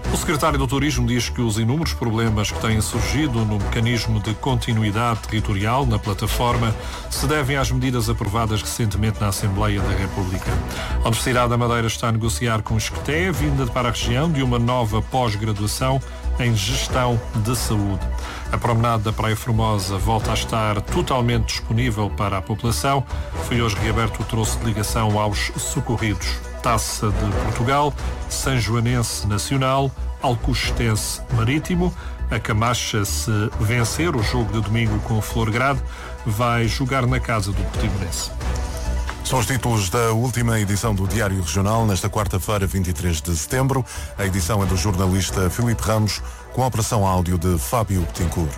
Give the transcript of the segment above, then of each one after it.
O secretário do Turismo diz que os inúmeros problemas que têm surgido no mecanismo de continuidade territorial na plataforma se devem às medidas aprovadas recentemente na Assembleia da República. A Universidade da Madeira está a negociar com o ISCTE, vinda para a região de uma nova pós-graduação em Gestão de Saúde. A promenade da Praia Formosa volta a estar totalmente disponível para a população. Foi hoje reaberto o troço de ligação aos socorridos. Taça de Portugal, Sanjoanense Nacional, Alcochetense Marítimo. A Camacha, se vencer o jogo de domingo com o Florgrade, vai jogar na casa do Portimonense. São os títulos da última edição do Diário Regional, nesta quarta-feira, 23 de setembro. A edição é do jornalista Filipe Ramos, com a operação áudio de Fábio Betancourt.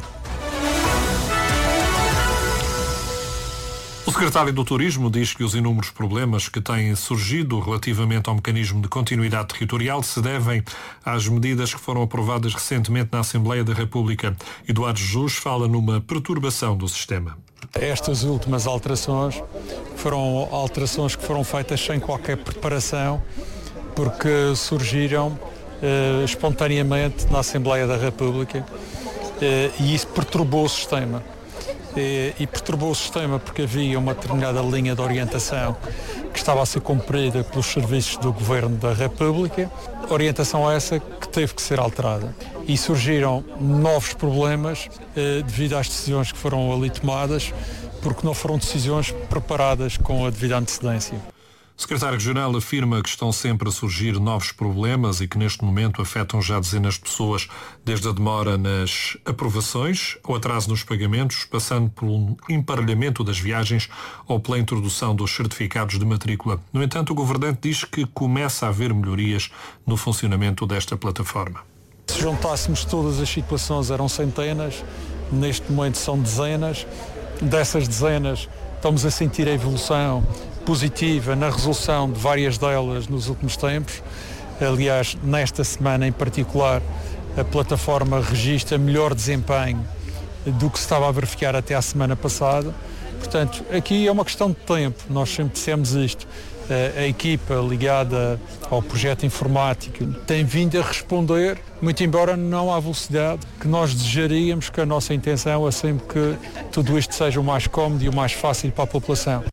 O secretário do Turismo diz que os inúmeros problemas que têm surgido relativamente ao mecanismo de continuidade territorial se devem às medidas que foram aprovadas recentemente na Assembleia da República. Eduardo Jesus fala numa perturbação do sistema. Estas últimas alterações foram alterações que foram feitas sem qualquer preparação, porque surgiram espontaneamente na Assembleia da República e isso perturbou o sistema. E perturbou o sistema porque havia uma determinada linha de orientação que estava a ser cumprida pelos serviços do Governo da República, orientação essa que teve que ser alterada. E surgiram novos problemas devido às decisões que foram ali tomadas, porque não foram decisões preparadas com a devida antecedência. O secretário regional afirma que estão sempre a surgir novos problemas e que neste momento afetam já dezenas de pessoas, desde a demora nas aprovações, ou atraso nos pagamentos, passando pelo emparelhamento das viagens ou pela introdução dos certificados de matrícula. No entanto, o governante diz que começa a haver melhorias no funcionamento desta plataforma. Se juntássemos todas as situações, eram centenas, neste momento são dezenas. Dessas dezenas estamos a sentir a evolução positiva na resolução de várias delas nos últimos tempos. Aliás, nesta semana em particular, a plataforma registra melhor desempenho do que se estava a verificar até à semana passada. Portanto, aqui é uma questão de tempo, nós sempre dissemos isto. A equipa ligada ao projeto informático tem vindo a responder, muito embora não à velocidade que nós desejaríamos, que a nossa intenção é sempre que tudo isto seja o mais cómodo e o mais fácil para a população.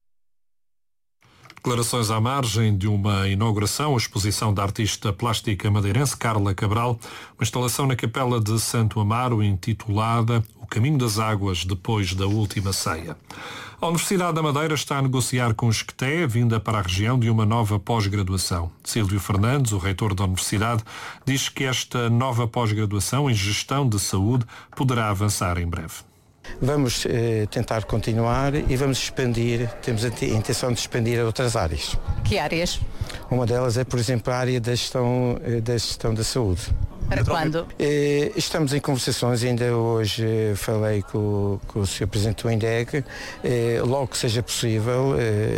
Declarações à margem de uma inauguração, a exposição da artista plástica madeirense Carla Cabral, uma instalação na Capela de Santo Amaro intitulada O Caminho das Águas depois da Última Ceia. A Universidade da Madeira está a negociar com o ISCTE, vinda para a região de uma nova pós-graduação. Sílvio Fernandes, o reitor da Universidade, diz que esta nova pós-graduação em Gestão de Saúde poderá avançar em breve. Vamos tentar continuar e vamos expandir, temos a intenção de expandir a outras áreas. Que áreas? Uma delas é, por exemplo, a área da gestão da saúde. Para quando? Estamos em conversações, ainda hoje falei com o Sr. Presidente do INDEC, logo que seja possível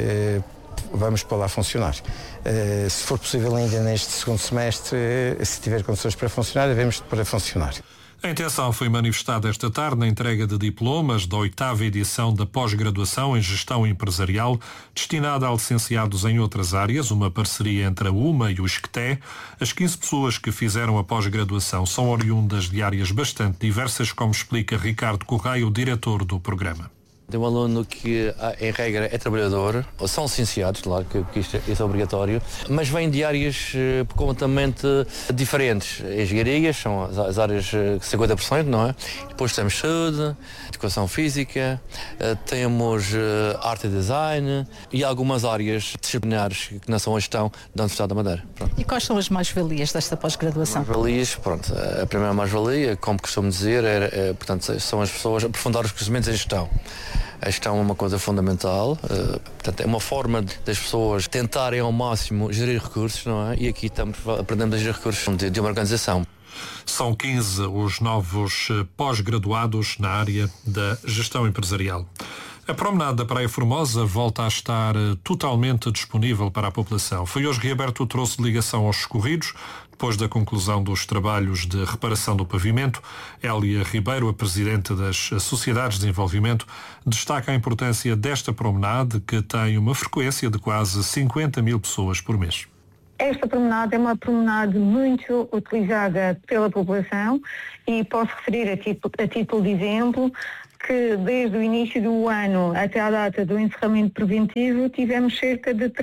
vamos para lá funcionar. Se for possível ainda neste segundo semestre, se tiver condições para funcionar, devemos para funcionar. A intenção foi manifestada esta tarde na entrega de diplomas da 8ª edição da pós-graduação em Gestão Empresarial, destinada a licenciados em outras áreas, uma parceria entre a UMA e o ISCTE. As 15 pessoas que fizeram a pós-graduação são oriundas de áreas bastante diversas, como explica Ricardo Correia, o diretor do programa. Tem um aluno que, em regra, é trabalhador, ou são licenciados, claro que isso é obrigatório, mas vêm de áreas completamente diferentes. Engenharias são as áreas 50%, não é? Depois temos saúde, educação física, temos arte e design e algumas áreas disciplinares que não são a gestão da Universidade da Madeira. Pronto. E quais são as mais-valias desta pós-graduação? Mais-valias, pronto, a primeira mais-valia, como costumo dizer, portanto, são as pessoas aprofundar os conhecimentos em gestão. A gestão é uma coisa fundamental, portanto, é uma forma das pessoas tentarem ao máximo gerir recursos, não é? E aqui aprendemos a gerir recursos de uma organização. São 15 os novos pós-graduados na área da gestão empresarial. A promenade da Praia Formosa volta a estar totalmente disponível para a população. Foi hoje reaberto o troço de ligação aos socorridos, depois da conclusão dos trabalhos de reparação do pavimento. Hélia Ribeiro, a presidente das Sociedades de Desenvolvimento, destaca a importância desta promenade, que tem uma frequência de quase 50 mil pessoas por mês. Esta promenade é uma promenade muito utilizada pela população e posso referir a título de exemplo que desde o início do ano até à data do encerramento preventivo tivemos cerca de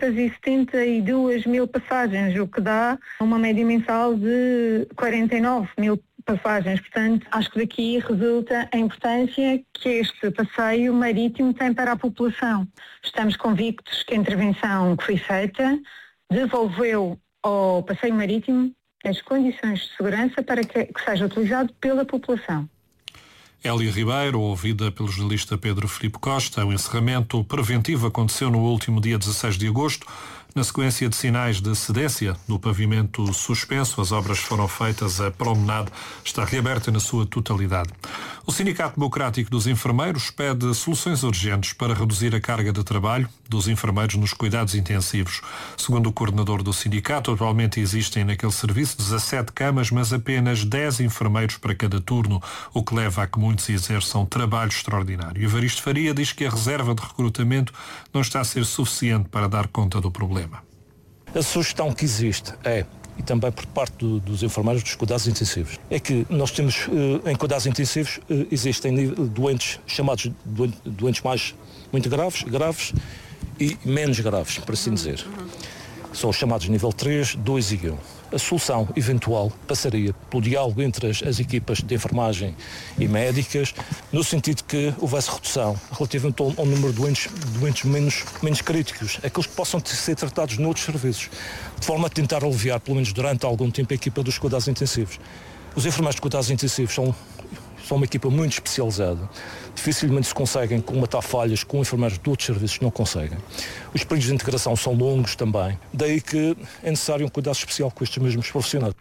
372 mil passagens, o que dá uma média mensal de 49 mil passagens. Portanto, acho que daqui resulta a importância que este passeio marítimo tem para a população. Estamos convictos que a intervenção que foi feita devolveu ao passeio marítimo as condições de segurança para que seja utilizado pela população. Hélia Ribeiro, ouvida pelo jornalista Pedro Filipe Costa. O encerramento preventivo aconteceu no último dia 16 de agosto. Na sequência de sinais de cedência do pavimento suspenso, as obras foram feitas, a promenade está reaberta na sua totalidade. O Sindicato Democrático dos Enfermeiros pede soluções urgentes para reduzir a carga de trabalho dos enfermeiros nos cuidados intensivos. Segundo o coordenador do sindicato, atualmente existem naquele serviço 17 camas, mas apenas 10 enfermeiros para cada turno, o que leva a que muitos exerçam trabalho extraordinário. Evaristo Faria diz que a reserva de recrutamento não está a ser suficiente para dar conta do problema. A sugestão que existe e também por parte dos enfermeiros dos cuidados intensivos, é que nós temos, em cuidados intensivos, existem doentes chamados doentes muito graves e menos graves, por assim dizer. São os chamados nível 3, 2 e 1. A solução eventual passaria pelo diálogo entre as equipas de enfermagem e médicas, no sentido que houvesse redução relativamente ao número de doentes menos críticos, aqueles que possam ser tratados noutros serviços, de forma a tentar aliviar, pelo menos durante algum tempo, a equipa dos cuidados intensivos. Os enfermeiros de cuidados intensivos são uma equipa muito especializada. Dificilmente se conseguem colmatar falhas com enfermeiros de outros serviços, não conseguem. Os períodos de integração são longos também, daí que é necessário um cuidado especial com estes mesmos profissionais.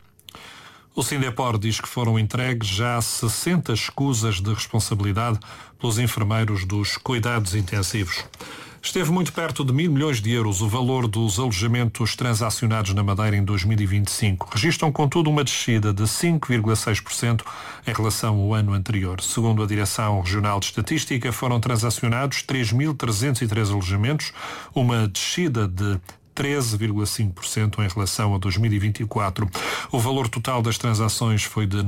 O Sindepor diz que foram entregues já 60 escusas de responsabilidade pelos enfermeiros dos cuidados intensivos. Esteve muito perto de 1.000 milhões de euros o valor dos alojamentos transacionados na Madeira em 2025. Registram, contudo, uma descida de 5,6% em relação ao ano anterior. Segundo a Direção Regional de Estatística, foram transacionados 3.303 alojamentos, uma descida de 13,5% em relação a 2024. O valor total das transações foi de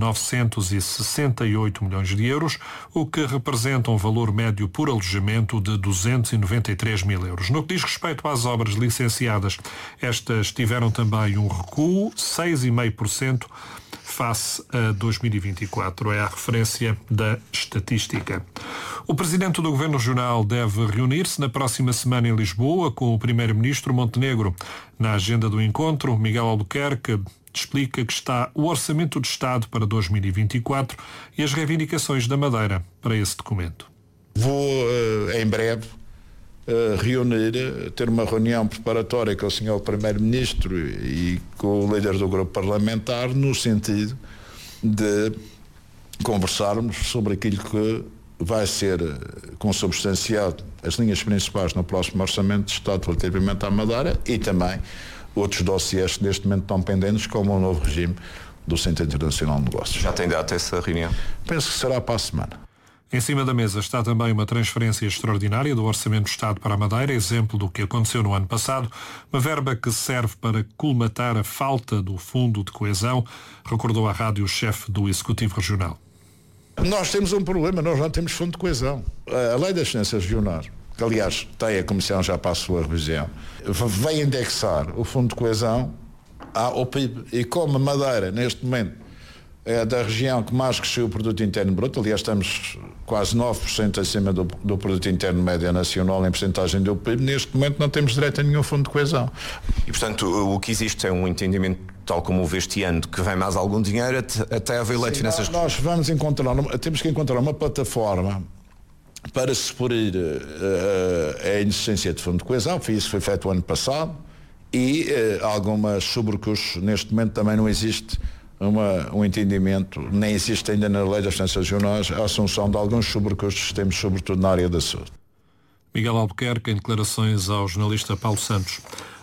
968 milhões de euros, o que representa um valor médio por alojamento de 293 mil euros. No que diz respeito às obras licenciadas, estas tiveram também um recuo, 6,5%, face a 2024. É a referência da estatística. O Presidente do Governo Regional deve reunir-se na próxima semana em Lisboa com o Primeiro-Ministro Montenegro. Na agenda do encontro, Miguel Albuquerque explica que está o Orçamento de Estado para 2024 e as reivindicações da Madeira para esse documento. Vou, em breve, ter uma reunião preparatória com o Sr. Primeiro-Ministro e com o líder do grupo parlamentar, no sentido de conversarmos sobre aquilo que vai ser consubstanciado, as linhas principais no próximo Orçamento de Estado relativamente à Madeira e também outros dossiês que neste momento estão pendentes, como o novo regime do Centro Internacional de Negócios. Já tem data essa reunião? Penso que será para a semana. Em cima da mesa está também uma transferência extraordinária do Orçamento do Estado para a Madeira, exemplo do que aconteceu no ano passado, uma verba que serve para colmatar a falta do Fundo de Coesão, recordou à rádio o chefe do Executivo Regional. Nós temos um problema, nós não temos Fundo de Coesão. A Lei das Ciências Regionais, que aliás tem a Comissão já para a sua revisão, vai indexar o Fundo de Coesão ao PIB. E como a Madeira, neste momento, é da região que mais cresceu o produto interno bruto, aliás estamos quase 9% acima do produto interno médio nacional em percentagem do PIB, neste momento não temos direito a nenhum fundo de coesão. E portanto o que existe é um entendimento, tal como houve este ano, de que vem mais algum dinheiro até haver lei de finanças. Nós temos que encontrar uma plataforma para suprir a inexistência de fundo de coesão, isso foi feito o ano passado, e algumas sobrecustos, neste momento também não existe um entendimento, nem existe ainda na Lei das Ciências Regionais a assunção de alguns sobrecustos que temos, sobretudo na área da saúde. Miguel Albuquerque, em declarações ao jornalista Paulo Santos.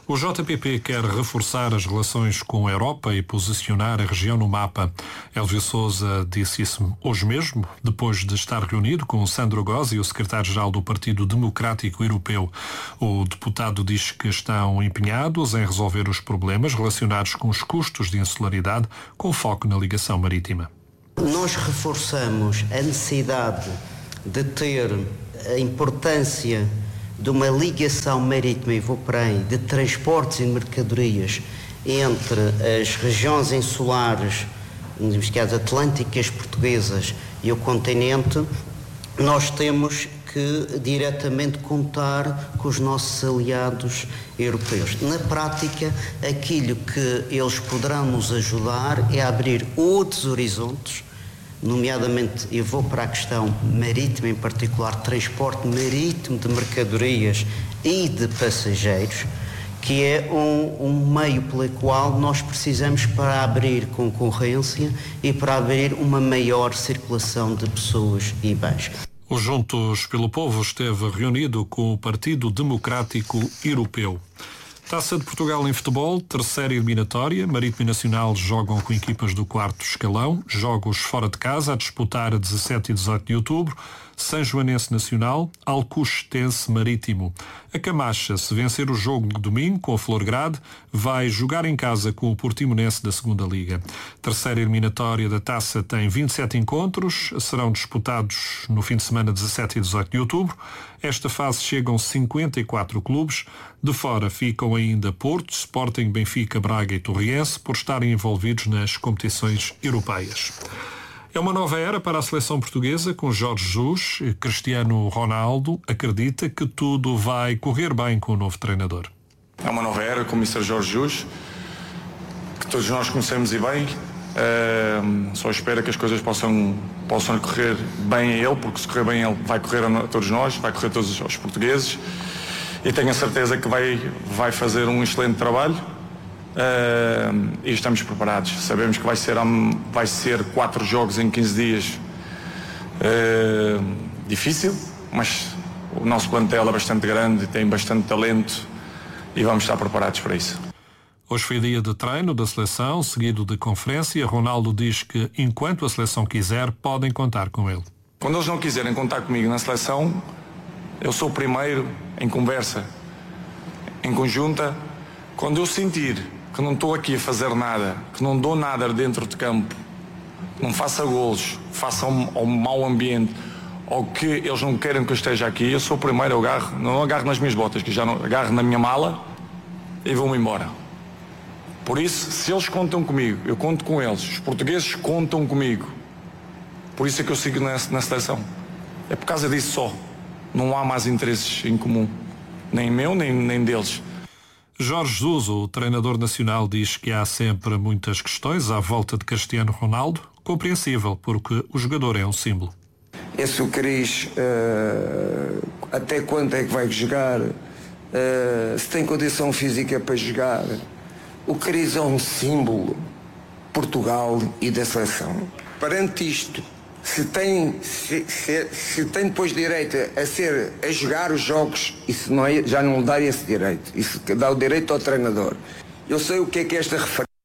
O JPP quer reforçar as relações com a Europa e posicionar a região no mapa. Elvio Sousa disse isso hoje mesmo, depois de estar reunido com Sandro Gozzi, o secretário-geral do Partido Democrático Europeu. O deputado diz que estão empenhados em resolver os problemas relacionados com os custos de insularidade, com foco na ligação marítima. Nós reforçamos a necessidade de ter a importância de uma ligação marítima, e vou para aí, de transportes e mercadorias entre as regiões insulares, neste caso atlânticas portuguesas, e o continente. Nós temos que diretamente contar com os nossos aliados europeus. Na prática, aquilo que eles poderão nos ajudar é a abrir outros horizontes, nomeadamente, eu vou para a questão marítima, em particular transporte marítimo de mercadorias e de passageiros, que é um meio pelo qual nós precisamos para abrir concorrência e para abrir uma maior circulação de pessoas e bens. O Juntos pelo Povo esteve reunido com o Partido Democrático Europeu. Taça de Portugal em futebol, terceira eliminatória. Marítimo e Nacional jogam com equipas do quarto escalão. Jogos fora de casa a disputar a 17 e 18 de outubro. São Joanense Nacional, Alcochetense Marítimo. A Camacha, se vencer o jogo de domingo com a Florgrade, vai jogar em casa com o Portimonense da Segunda Liga. Terceira eliminatória da Taça tem 27 encontros, serão disputados no fim de semana 17 e 18 de outubro. Esta fase chegam 54 clubes. De fora ficam ainda Porto, Sporting, Benfica, Braga e Torriense, por estarem envolvidos nas competições europeias. É uma nova era para a seleção portuguesa com Jorge Jesus. Cristiano Ronaldo acredita que tudo vai correr bem com o novo treinador. É uma nova era com o Mr. Jorge Jesus, que todos nós conhecemos e bem. Só espero que as coisas possam correr bem a ele, porque se correr bem a ele vai correr a todos nós, vai correr a todos os portugueses. E tenho a certeza que vai fazer um excelente trabalho. E estamos preparados. Sabemos que vai ser 4 jogos em 15 dias. Difícil, mas o nosso plantel é bastante grande, tem bastante talento e vamos estar preparados para isso. Hoje foi dia de treino da seleção, seguido de conferência. Ronaldo diz que enquanto a seleção quiser, podem contar com ele. Quando eles não quiserem contar comigo na seleção, eu sou o primeiro em conversa, em conjunta. Quando eu sentir que não estou aqui a fazer nada, que não dou nada dentro de campo, não faça golos, faça um mau ambiente, ou que eles não querem que eu esteja aqui, eu sou o primeiro, eu não agarro nas minhas botas, que já não agarro na minha mala e vou-me embora. Por isso, se eles contam comigo, eu conto com eles, os portugueses contam comigo. Por isso é que eu sigo na seleção. É por causa disso só. Não há mais interesses em comum, nem meu, nem deles. Jorge Jesus, o treinador nacional, diz que há sempre muitas questões à volta de Cristiano Ronaldo, compreensível, porque o jogador é um símbolo. Esse o Cris, até quando é que vai jogar, se tem condição física para jogar. O Cris é um símbolo de Portugal e da seleção. Perante isto, se tem depois direito a jogar os jogos, isso não é, já não dá esse direito. Isso dá o direito ao treinador. Eu sei o que é esta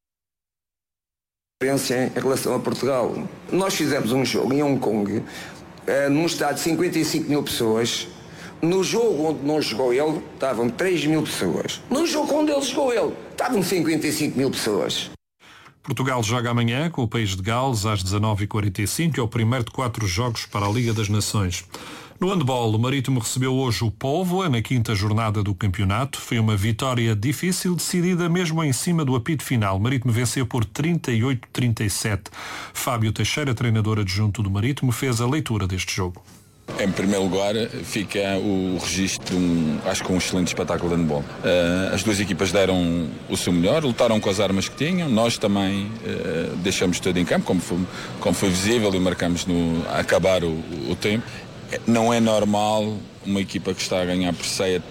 referência em relação a Portugal. Nós fizemos um jogo em Hong Kong, num estádio de 55 mil pessoas. No jogo onde não jogou ele, estavam 3 mil pessoas. No jogo onde ele jogou ele, estavam 55 mil pessoas. Portugal joga amanhã com o país de Gales às 19h45, é o primeiro de 4 jogos para a Liga das Nações. No handball, o Marítimo recebeu hoje o Póvoa na 5ª jornada do campeonato. Foi uma vitória difícil, decidida mesmo em cima do apito final. O Marítimo venceu por 38-37. Fábio Teixeira, treinador adjunto do Marítimo, fez a leitura deste jogo. Em primeiro lugar, fica o registro de um excelente espetáculo de handball. As duas equipas deram o seu melhor, lutaram com as armas que tinham. Nós também deixamos tudo em campo, como foi visível, e marcamos a acabar o tempo. Não é normal uma equipa que está a ganhar por 7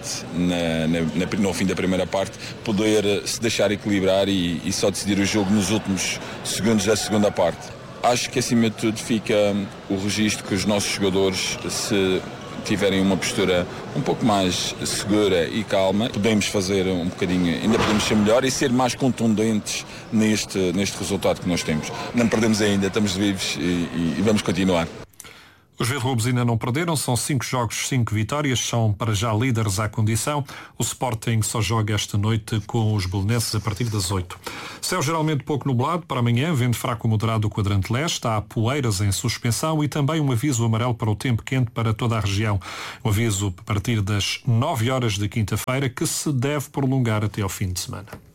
no fim da primeira parte poder se deixar equilibrar e só decidir o jogo nos últimos segundos da segunda parte. Acho que acima de tudo fica o registro que os nossos jogadores se tiverem uma postura um pouco mais segura e calma, podemos fazer um bocadinho, ainda podemos ser melhor e ser mais contundentes neste resultado que nós temos. Não perdemos ainda, estamos vivos e vamos continuar. Os Verde-Rubros ainda não perderam, são 5 jogos, 5 vitórias, são para já líderes à condição. O Sporting só joga esta noite com os belenenses a partir das 8. Céu geralmente pouco nublado para amanhã, vento fraco moderado do quadrante leste, há poeiras em suspensão e também um aviso amarelo para o tempo quente para toda a região. Um aviso a partir das 9 horas de quinta-feira que se deve prolongar até ao fim de semana.